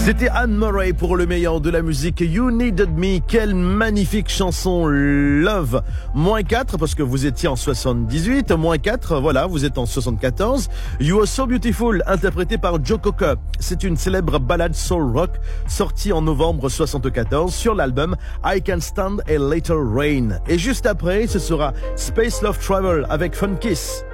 C'était Anne Murray pour le meilleur de la musique. You Needed Me, quelle magnifique chanson. Love, -4 parce que vous étiez en 78, -4, voilà, vous êtes en 74. You Are So Beautiful, interprété par Joe Cocker. C'est une célèbre ballade soul rock sortie en novembre 74 sur l'album I Can't Stand a Little Rain. Et juste après, ce sera Space Love Travel avec Fun Kiss.